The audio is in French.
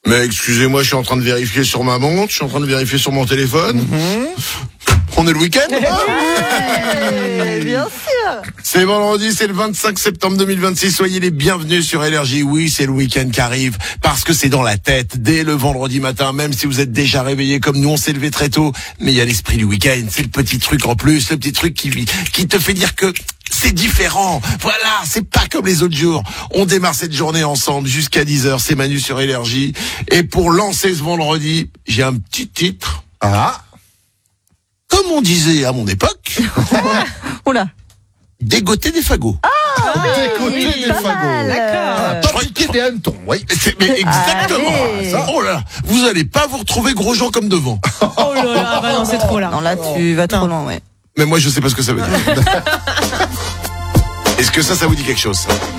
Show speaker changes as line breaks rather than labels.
Mais excusez-moi, je suis en train de vérifier sur ma montre, je suis en train de vérifier sur mon téléphone. On est le week-end?
Ouais, bien sûr.
C'est vendredi, c'est le 25 septembre 2026. Soyez les bienvenus sur LRJ. Oui, c'est le week-end qui arrive parce que c'est dans la tête dès le vendredi matin. Même si vous êtes déjà réveillés comme nous, on s'est levé très tôt. Mais il y a l'esprit du week-end. C'est le petit truc en plus, le petit truc qui te fait dire que c'est différent. Voilà, c'est pas comme les autres jours. On démarre cette journée ensemble jusqu'à 10h. C'est Manu sur LRJ. Et pour lancer ce vendredi, j'ai un petit titre.
Ah,
Comme on disait à mon époque,
Oula.
dégoter des fagots.
décoter des
pas
fagots.
mal.
Je crois
Piquer des hannetons, oui.
Mais exactement.
Allez.
Ça, oh là, vous allez pas vous retrouver Grosjean comme devant.
Oh là là, bah non, c'est trop là.
Non, là, tu vas trop loin, ouais.
Mais moi, je sais pas ce que ça veut dire. Est-ce que ça vous dit quelque chose, ça?